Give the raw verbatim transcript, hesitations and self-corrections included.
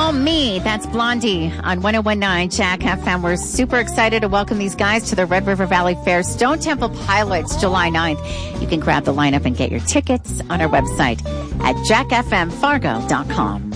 Call Me. That's Blondie on one oh one point nine Jack F M. We're super excited to welcome these guys to the Red River Valley Fair. Stone Temple Pilots, July ninth. You can grab the lineup and get your tickets on our website at jack f m fargo dot com.